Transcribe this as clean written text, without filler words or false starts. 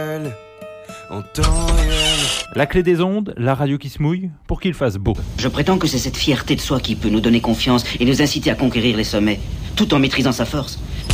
En temps réel. La clé des ondes, la radio qui se mouille, pour qu'il fasse beau. Je prétends que c'est cette fierté de soi qui peut nous donner confiance et nous inciter à conquérir les sommets, tout en maîtrisant sa force.